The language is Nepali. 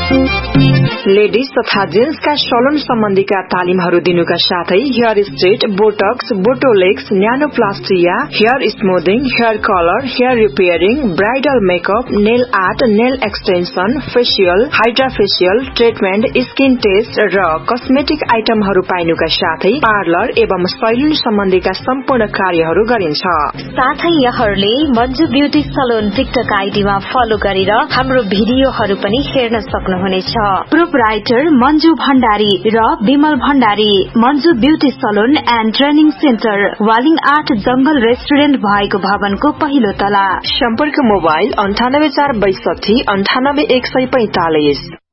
लेडीज तथा जेन्ट्सका सलून सम्बन्धीका तालिमहरू दिनुका साथै hair straight, Botox, बोटोलेक्स, न्यानोप्लास्टिया, hair स्मूथिङ, hair colour, hair repairing, bridal makeup, nail art, nail extension, facial, हाइड्राफेसियल, treatment, skin test र कस्मेटिक आइटमहरू पाइनुका साथै पार्लर एवं सैलून सम्बन्धीका सम्पूर्ण कार्यहरू गरिन्छ। साथै यहाँहरूले Manju beauty salon TikTok आइडीमा follow गरेर हाम्रो भिडियोहरू पनि हेर्न सक्नुहुनेछ। प्रोपराइटर मन्जु भण्डारी र Bimal Bhandari, Manju beauty salon and training centre, Waling 8 जंगल रेस्टुरेन्ट भएको भवनको पहिलो तला। सम्पर्क मोबाइल 98 462 98 145।